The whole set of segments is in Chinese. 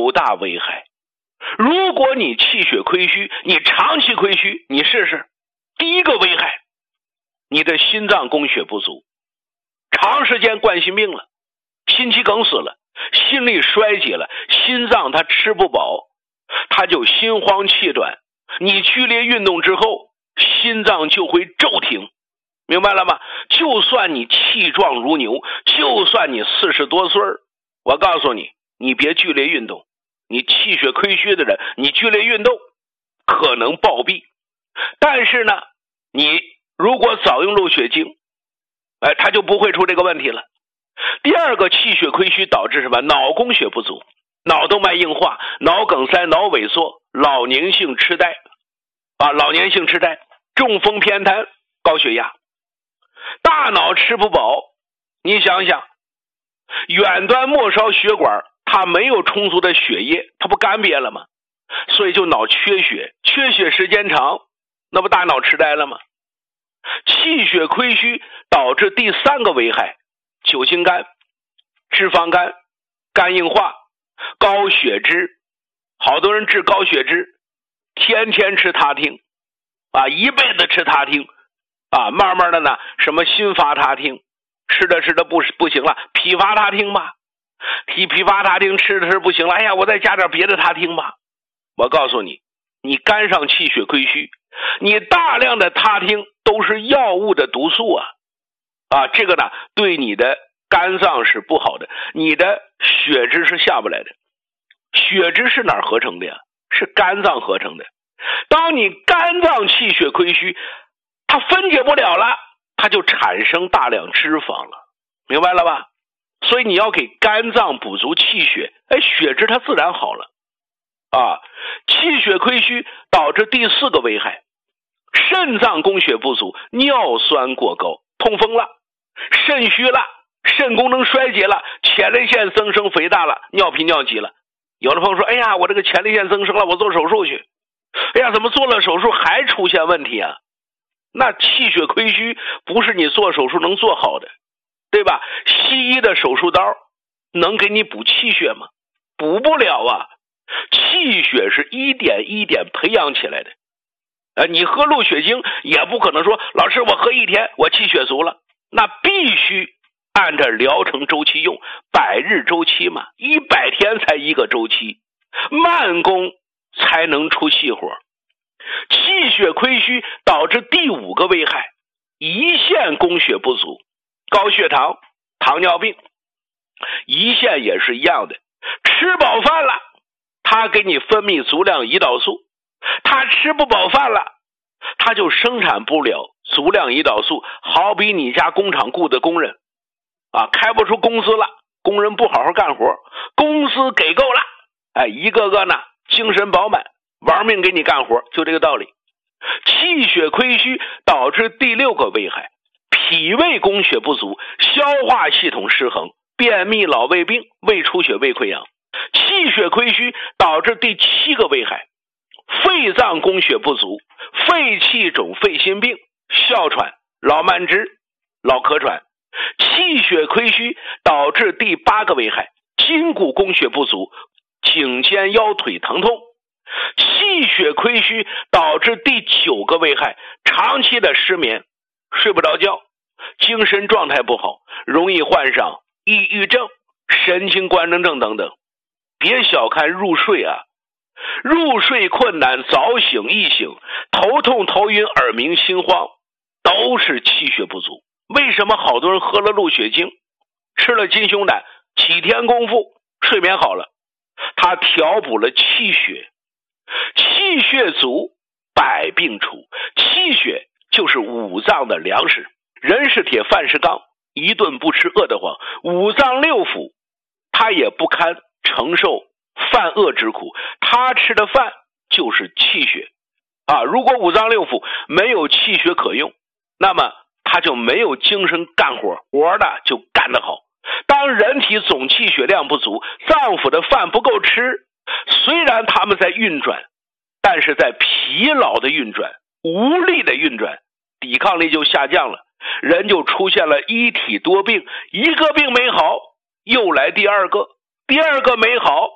9大危害。如果你气血亏虚，你长期亏虚，你试试。第一个危害，你的心脏供血不足，长时间冠心病了，心肌梗死了，心力衰竭了，心脏它吃不饱，它就心慌气短，你剧烈运动之后，心脏就会骤停，明白了吗？就算你气壮如牛，就算你40多岁，我告诉你，你别剧烈运动，你气血亏虚的人，你剧烈运动可能暴毙。但是呢，你如果早用鹿血精，它就不会出这个问题了。第二个，气血亏虚导致什么？脑供血不足，脑动脉硬化，脑梗塞，脑萎缩，老年性痴呆老年性痴呆，中风偏瘫，高血压，大脑吃不饱。你想想，远端末梢血管它没有充足的血液，它不干瘪了吗？所以就脑缺血，缺血时间长，那不大脑痴呆了吗？气血亏虚导致第3个危害，酒精肝、脂肪肝、肝硬化、高血脂。好多人治高血脂，天天吃他汀一辈子吃他汀慢慢的呢，什么新发他汀，吃着不行了，匹发他汀吧，匹发他汀吃着不行了，哎呀，我再加点别的他汀吧。我告诉你，你肝上气血亏虚，你大量的他汀都是药物的毒素这个呢对你的肝脏是不好的，你的血脂是下不来的。血脂是哪儿合成的呀？是肝脏合成的。当你肝脏气血亏虚，它分解不了了，它就产生大量脂肪了，明白了吧？所以你要给肝脏补足气血，血脂它自然好了气血亏虚导致第4个危害，肾脏供血不足，尿酸过高，痛风了，肾虚了，肾功能衰竭了，前列腺增生肥大了，尿频尿急了。有的朋友说，哎呀，我这个前列腺增生了，我做手术去。哎呀，怎么做了手术还出现问题啊？那气血亏虚不是你做手术能做好的，对吧？西医的手术刀能给你补气血吗？补不了气血是一点一点培养起来的。你喝鹿血精也不可能说，老师我喝1天我气血足了，那必须按照疗程周期用，100日周期嘛，100天才一个周期，慢工才能出细活。气血亏虚导致第5个危害，胰腺供血不足，高血糖、糖尿病。胰腺也是一样的，吃饱饭了，它给你分泌足量胰岛素，它吃不饱饭了，它就生产不了足量胰岛素。好比你家工厂雇的工人开不出工资了，工人不好好干活，工资给够了，一个个呢精神饱满，玩命给你干活，就这个道理。气血亏虚导致第6个危害，脾胃供血不足，消化系统失衡，便秘、老胃病、胃出血、胃溃疡。气血亏虚导致第7个危害，肺脏供血不足，肺气肿、肺心病、哮喘、老慢支、老咳喘。气血亏虚导致第8个危害，筋骨供血不足，颈肩腰腿疼痛。气血亏虚导致第9个危害，长期的失眠，睡不着觉，精神状态不好，容易患上抑郁症、神经官能症等等。别小看入睡入睡困难、早醒、易醒、头痛、头晕、耳鸣、心慌，都是气血不足。为什么好多人喝了鹿血精，吃了金胸胆，几天功夫睡眠好了？它调补了气血，气血足，百病除。气血就是5脏的粮食，人是铁，饭是钢，一顿不吃饿得慌。5脏6腑它也不堪承受犯饿之苦，它吃的饭就是气血如果5脏6腑没有气血可用，那么他就没有精神干活的就干得好。当人体总气血量不足，脏腑的饭不够吃，虽然他们在运转，但是在疲劳的运转、无力的运转，抵抗力就下降了，人就出现了一体多病，一个病没好，又来第二个，第二个没好，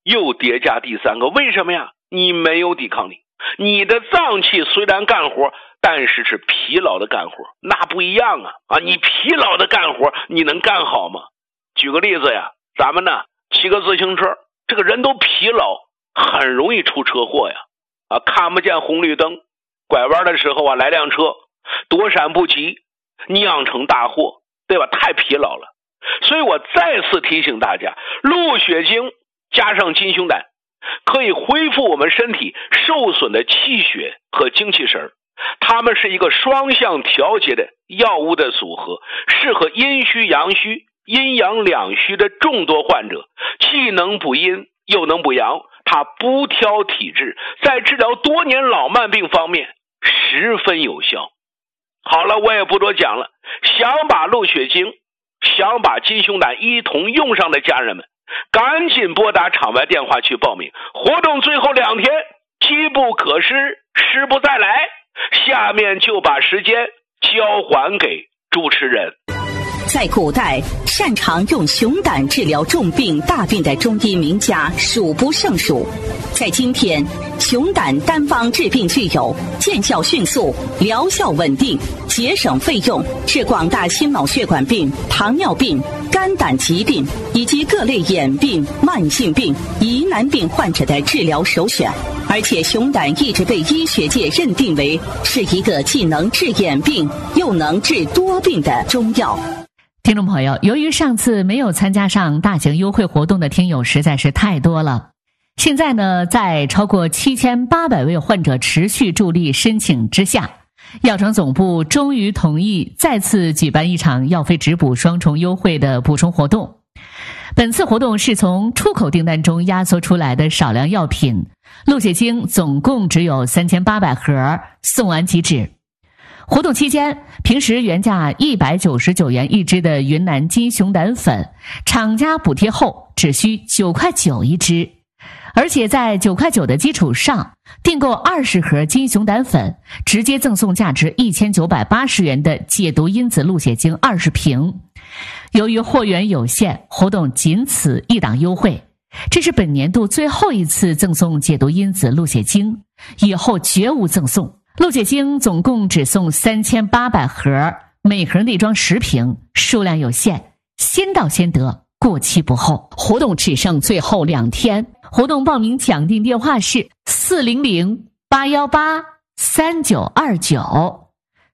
又叠加第三个，为什么呀？你没有抵抗力，你的脏器虽然干活，但是是疲劳的干活，那不一样啊！你疲劳的干活，你能干好吗？举个例子呀，咱们呢骑个自行车，这个人都疲劳，很容易出车祸呀！看不见红绿灯，拐弯的时候来辆车，躲闪不及，酿成大祸，对吧？太疲劳了。所以我再次提醒大家，鹿血精加上金熊胆可以恢复我们身体受损的气血和精气神，它们是一个双向调节的药物的组合，适合阴虚阳虚、阴阳两虚的众多患者，既能补阴又能补阳，它不挑体质，在治疗多年老慢病方面十分有效。好了，我也不多讲了，想把鹿血精、想把金熊胆一同用上的家人们，赶紧拨打场外电话去报名，活动最后2天，机不可失，失不再来。下面就把时间交还给主持人。 在古代，擅长用熊胆治疗重病大病的中医名家数不胜数。在今天，熊胆单方治病具有见效迅速、疗效稳定、节省费用，是广大心脑血管病、糖尿病、肝胆疾病以及各类眼病、慢性病、疑难病患者的治疗首选。而且熊胆一直被医学界认定为是一个既能治眼病又能治多病的中药。 听众朋友，由于上次没有参加上大型优惠活动的听友实在是太多了，现在呢，在超过7800位患者持续助力申请之下，药厂总部终于同意再次举办一场药费直补双重优惠的补充活动。本次活动是从出口订单中压缩出来的少量药品，鹿血精总共只有3800盒，送完即止。活动期间，平时原价199元一支的云南金熊胆粉，厂家补贴后只需9.9块一支，而且在9.9块的基础上，订购20盒金熊胆粉，直接赠送价值1980元的解毒因子鹿血精20瓶。由于货源有限，活动仅此一档优惠，这是本年度最后一次赠送解毒因子鹿血精，以后绝无赠送。鹿血精总共只送3800盒，每盒内装10瓶，数量有限，先到先得，过期不候。活动只剩最后2天，活动报名抢订电话是400-818-3929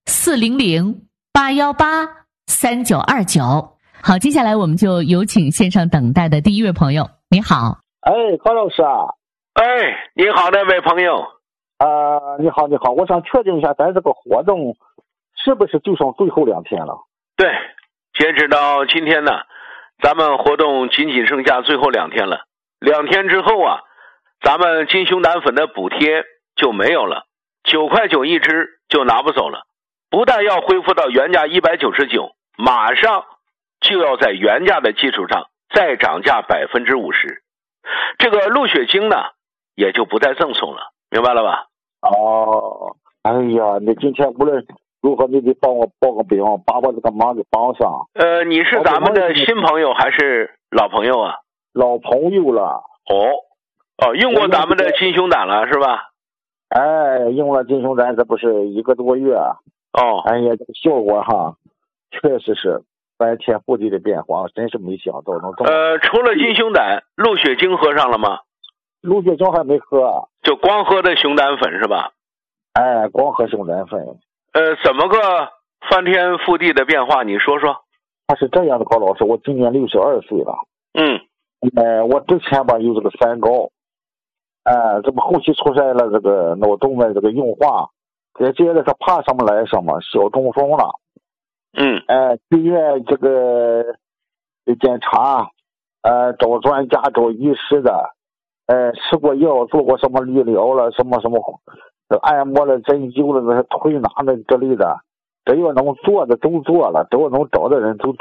400-818-3929。好，接下来我们就有请线上等待的第一位朋友。你好。 高老师啊。 你好，那位朋友。 你好，我想确定一下，咱这个活动是不是就剩最后2天了？ 对，截止到今天呢，咱们活动仅剩下最后2天了。2天之后啊，咱们金熊胆粉的补贴就没有了，9.9块一支就拿不走了。不但要恢复到原价199，马上就要在原价的基础上再涨价50%。这个鹿血精呢，也就不再赠送了，明白了吧？ 哎呀，你今天无论如何你得帮我报个名，把我这个忙给帮上。 你是咱们的新朋友还是老朋友啊？ 老朋友了。 用过咱们的金熊胆了是吧？ 用了金熊胆，这不是1个多月。哎呀，这个效果哈，确实是翻天覆地的变化，真是没想到能这么。 除了金熊胆，鹿血精喝上了吗？ 鹿血精还没喝， 就光喝的熊胆粉是吧？ 光喝熊胆粉。 怎么个翻天覆地的变化？你说说。 他是这样的，高老师，我今年62岁了。我之前吧有这个三高，这不后期出现了这个脑动脉这个硬化，接着他怕什么来什么，小中风了。医院这个检查，找专家找医师的，吃过药，做过什么理疗了，什么按摩了、针灸了、推拿了之类的，只要能做的都做了，只要能找的人都